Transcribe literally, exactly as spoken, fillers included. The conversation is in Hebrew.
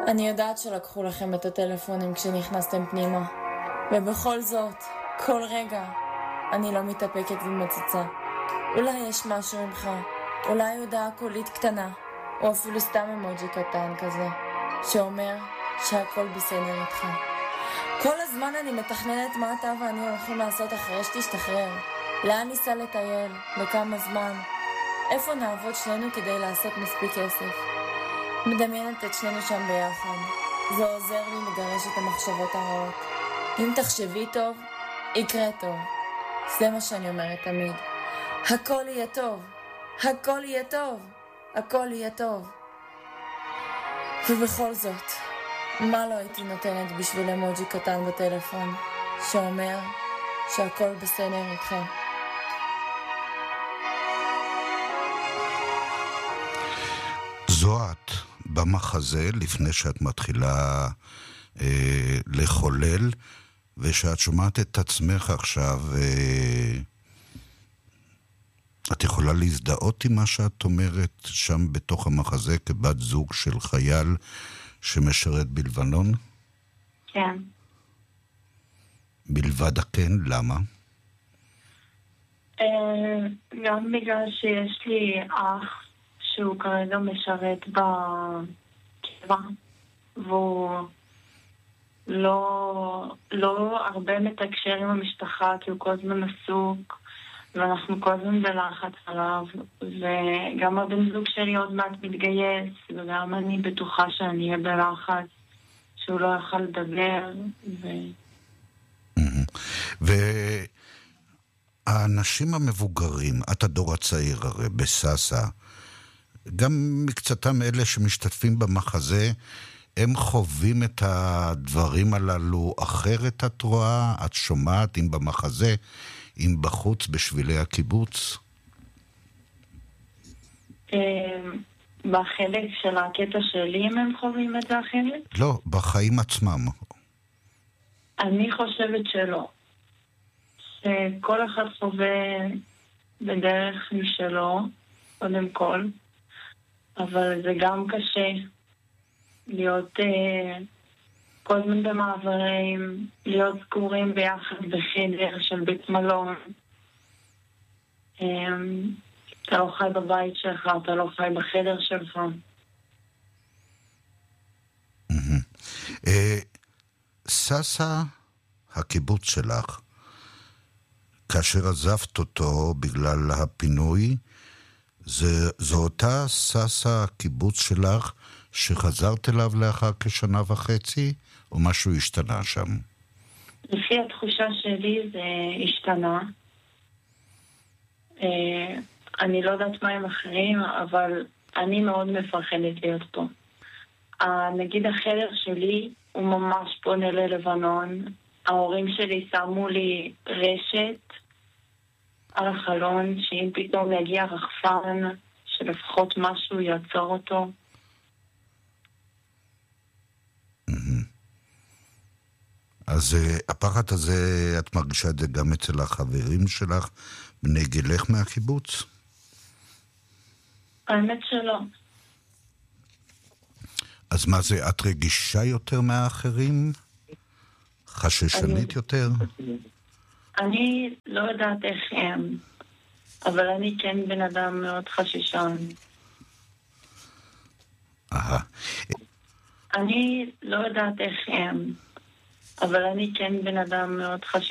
אני יודעת שלקחו לכם את הטלפונים כשנכנסתם פנימה, ובכל זאת, כל רגע, אני לא מתאפקת ומציצה. אולי יש משהו ממך, אולי הודעה קולית קטנה, או אפילו סתם אמוג'י קטן כזה, שאומר שהכל בסדר איתך. כל הזמן אני מתכננת מה אתה ואני הולכים לעשות אחרי שתשתחרר. לאן ניסה לטייל, לכמה זמן, איפה נעבוד שנינו כדי לעשות מספיק כסף. מדמיינת את שנינו שם ביחד. זה עוזר לי לגרש את המחשבות הרעות. אם תחשבי טוב, יקרה טוב. זה מה שאני אומרת תמיד. הכל יהיה טוב. הכל יהיה טוב. הכל יהיה טוב. ובכל זאת, מה לא הייתי נותנת בשביל אמוג'י קטן בטלפון, שאומר שהכל בסדר איתך. זו את במחזה לפני שאת מתחילה אה, לחולל, ושאת שומעת את עצמך עכשיו, אה, את יכולה להזדהות עם מה שאת אומרת שם בתוך המחזה כבת זוג של חייל שמשרת בלבנון? כן. בלבד הכן, למה? גם בגלל שיש לי אח שהוא כרגע משרת בקבע, והוא לא, לא הרבה מתקשר עם המשפחה, כי הוא כל הזמן עסוק, ואנחנו כל הזמן בלחץ עליו, וגם הבן זוג שלי עוד מעט מתגייס, וגם אני בטוחה שאני אהיה בלחץ, שהוא לא יוכל לדבר, ו... והאנשים המבוגרים, את הדור הצעיר הרי בססה, גם מקצתם אלה שמשתתפים במחזה, הם חווים את הדברים הללו אחרת, את רואה, את שומעת, אם במחזה, אם בחוץ בשבילי הקיבוץ? בחלק של הקטע שלי הם חווים את זה אחרת? לא, בחיים עצמם. אני חושבת שלא. שכל אחד חווה בדרך משלו, קודם כל, אבל זה גם קשה להיות אה, כל הזמן במעברים, להיות סגורים ביחד בחדר של בית מלון. אה, אתה לא חי בבית שלך, אתה לא חי בחדר שלך. ססה, הקיבוץ שלך, כאשר עזבת אותו בגלל הפינוי, זה, זו אותה ססה הקיבוץ שלך שחזרת אליו לאחר כשנה וחצי, או משהו השתנה שם? לפי התחושה שלי זה השתנה. אני לא יודעת מה הם אחרים, אבל אני מאוד מפחדת להיות פה. נגיד החדר שלי הוא ממש פונה ללבנון. ההורים שלי שמו לי רשת על החלון, שאם פתאום יגיע רחפן, שלפחות משהו יעצור אותו. אז הפחד הזה, את מרגישה את זה גם אצל החברים שלך, בני גילך מהקיבוץ? האמת שלא. אז מה זה, את רגישה יותר מהאחרים? חששנית אני... יותר? אני לא יודעת איך הם, אבל אני כן בן אדם מאוד חששן. אהה. אני לא יודעת איך הם, אבל אני כן בן אדם מאוד חששן.